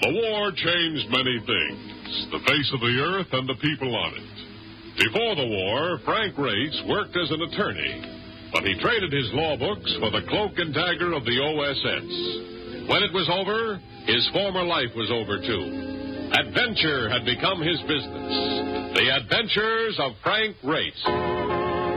The war changed many things, the face of the earth and the people on it. Before the war, Frank Race worked as an attorney, but he traded his law books for the cloak and dagger of the OSS. When it was over, his former life was over, too. Adventure had become his business. The Adventures of Frank Race.